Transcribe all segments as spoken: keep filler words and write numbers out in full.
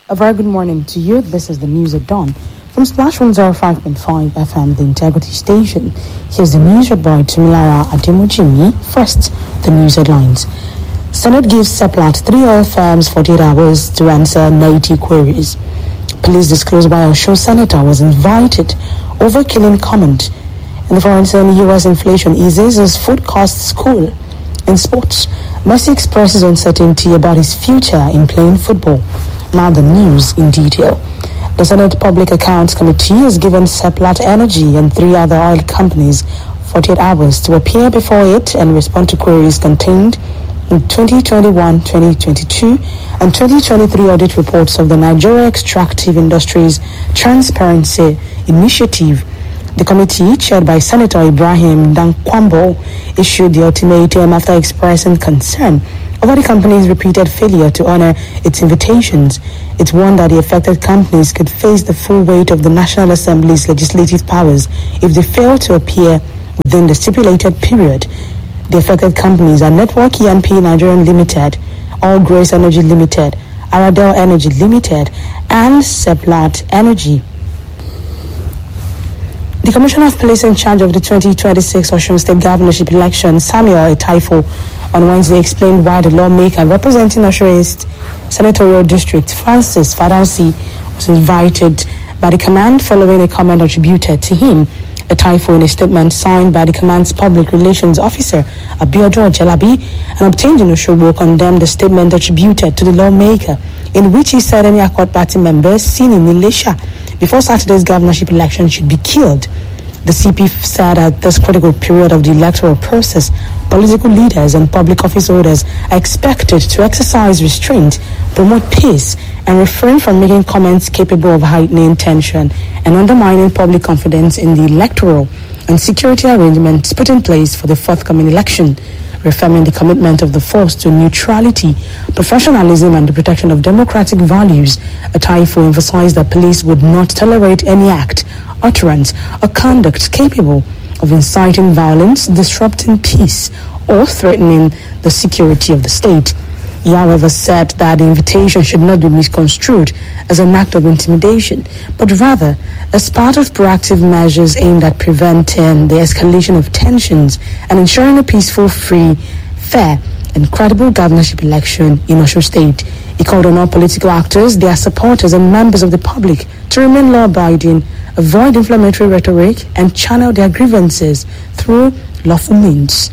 A very good morning to you. This is the news at dawn. From Splash one oh five point five F M, the Integrity Station. Here's the news read by Tumilara Ademujimi. First, the news headlines. Senate gives Seplat three oil firms forty-eight hours to answer ninety queries. Police disclose why a show senator was invited over killing comment. In the foreign scene, U S inflation eases as food costs cool. In sports, Messi expresses uncertainty about his future in playing football. Now the news in detail. The Senate Public Accounts Committee has given Seplat Energy and three other oil companies forty-eight hours to appear before it and respond to queries contained in twenty twenty-one twenty twenty-two and twenty twenty-three audit reports of the Nigeria Extractive Industries Transparency Initiative. The committee, chaired by Senator Ibrahim Dankwambo, issued the ultimatum after expressing concern over the company's repeated failure to honor its invitations. It warned that the affected companies could face the full weight of the National Assembly's legislative powers if they fail to appear within the stipulated period. The affected companies are Network E N P Nigerian Limited, All Grace Energy Limited, Aradel Energy Limited, and Seplat Energy. The Commissioner of Police in charge of the twenty twenty-six Osun State governorship election, Samuel Etaifo, on Wednesday explained why the lawmaker representing Osun East Senatorial District, Francis Fadansi, was invited by the command following a comment attributed to him. Etaifo, in a statement signed by the command's public relations officer, Abiodun Jalabi, and obtained in Osogbo, condemned the statement attributed to the lawmaker, in which he said any Accord Party members seen in Ilesha before Saturday's governorship election should be killed. The C P said at this critical period of the electoral process, political leaders and public office holders are expected to exercise restraint, promote peace, and refrain from making comments capable of heightening tension and undermining public confidence in the electoral and security arrangements put in place for the forthcoming election. Reaffirming the commitment of the force to neutrality, professionalism, and the protection of democratic values, Etaifo emphasized that police would not tolerate any act, utterance, or conduct capable of inciting violence, disrupting peace, or threatening the security of the state. He, however, said that the invitation should not be misconstrued as an act of intimidation, but rather as part of proactive measures aimed at preventing the escalation of tensions and ensuring a peaceful, free, fair, and credible governorship election in Osun State. He called on all political actors, their supporters, and members of the public to remain law-abiding, avoid inflammatory rhetoric, and channel their grievances through lawful means.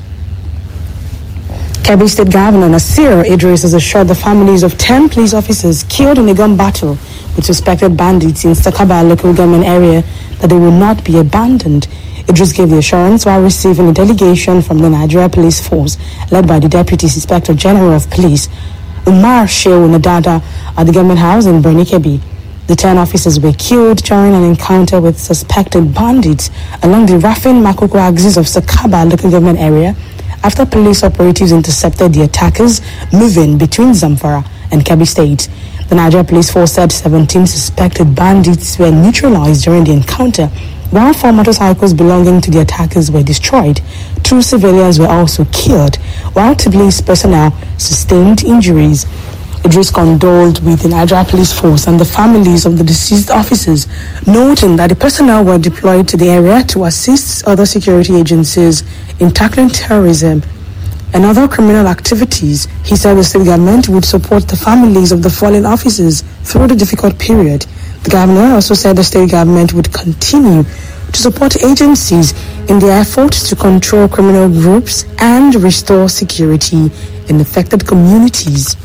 Kebbi State Governor Nasir Idris has assured the families of ten police officers killed in a gun battle with suspected bandits in Sakaba local government area that they will not be abandoned. Idris gave the assurance while receiving a delegation from the Nigeria Police Force led by the Deputy Inspector General of Police, Umar Shehu Nadada, at the government house in Birni Kebbi. The ten officers were killed during an encounter with suspected bandits along the Rafin Makoko axis of Sakaba local government area, after police operatives intercepted the attackers moving between Zamfara and Kebbi State. The Nigeria Police Force said seventeen suspected bandits were neutralized during the encounter, while four motorcycles belonging to the attackers were destroyed. Two civilians were also killed, while two police personnel sustained injuries. Idris condoled with the Nigeria Police Force and the families of the deceased officers, noting that the personnel were deployed to the area to assist other security agencies in tackling terrorism and other criminal activities. He said the state government would support the families of the fallen officers through the difficult period. The governor also said the state government would continue to support agencies in their efforts to control criminal groups and restore security in affected communities.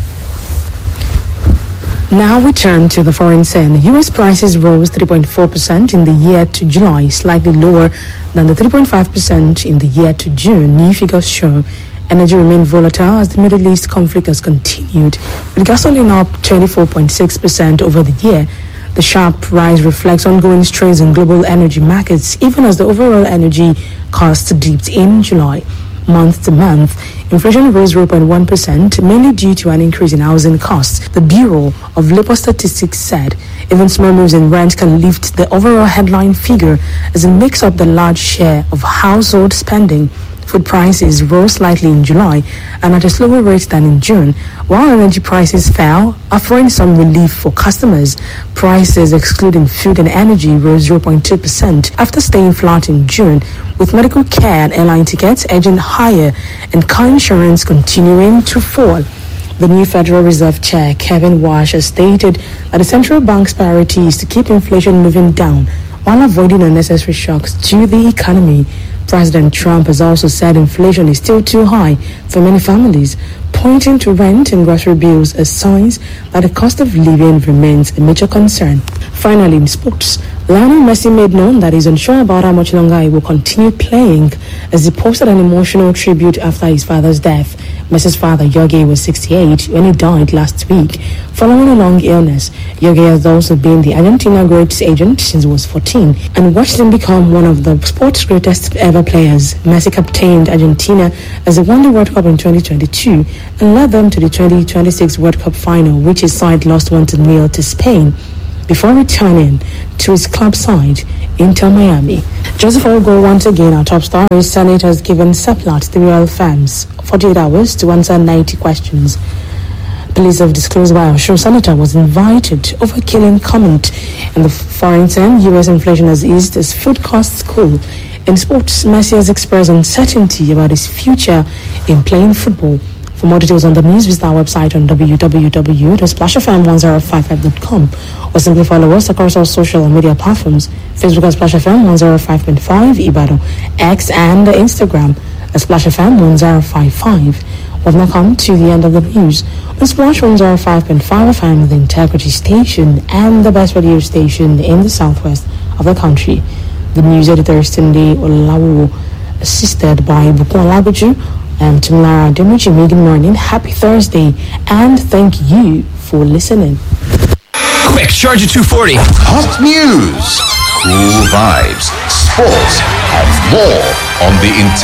Now we turn to the foreign scene. U S prices rose three point four percent in the year to July, slightly lower than the three point five percent in the year to June. New figures show energy remained volatile as the Middle East conflict has continued, with gasoline up twenty-four point six percent over the year. The sharp rise reflects ongoing strains in global energy markets, even as the overall energy costs dipped in July. Month to month, inflation rose zero point one percent, mainly due to an increase in housing costs, the Bureau of Labor Statistics said. Even small moves in rent can lift the overall headline figure as it makes up the large share of household spending. Food prices rose slightly in July and at a slower rate than in June, while energy prices fell, offering some relief for customers. Prices excluding food and energy rose zero point two percent after staying flat in June, with medical care and airline tickets edging higher and car insurance continuing to fall. The new Federal Reserve Chair, Kevin Walsh, has stated that the central bank's priority is to keep inflation moving down while avoiding unnecessary shocks to the economy. President Trump has also said inflation is still too high for many families, pointing to rent and grocery bills as signs that the cost of living remains a major concern. Finally, in sports, Lionel Messi made known that he's unsure about how much longer he will continue playing, as he posted an emotional tribute after his father's death. Messi's father, Jorge, was sixty-eight when he died last week following a long illness. Jorge has also been the Argentina greatest agent since he was fourteen and watched him become one of the sport's greatest ever players. Messi captained Argentina as they won the World Cup in twenty twenty-two and led them to the twenty twenty-six World Cup final, which his side lost one to nil to Spain, before returning to his club side, Inter Miami. Joseph Olgo, once again our top star. His Senate has given Seplat, the royal firms, forty-eight hours to answer ninety questions. Police have disclosed why Osun Senator was invited over killing comment. In the foreign term, U S inflation has eased as food costs cool. In sports, Messi has expressed uncertainty about his future in playing football. For more details on the news, visit our website on w w w dot splash f m one zero five five dot com or simply follow us across our social media platforms: Facebook at Splash F M one zero five point five, Ibadan, X and Instagram at Splash F M one zero five five. We've now come to the end of the news on Splash one zero five point five F M, the Integrity Station and the best radio station in the southwest of the country. The news editor is Tunde Olawu, assisted by Bukun Olaguju and Tumlara Demuchimi. Good morning, happy Thursday, and thank you for listening. Quick, charge at two forty. Hot news, cool vibes, sports, and more on the Integrity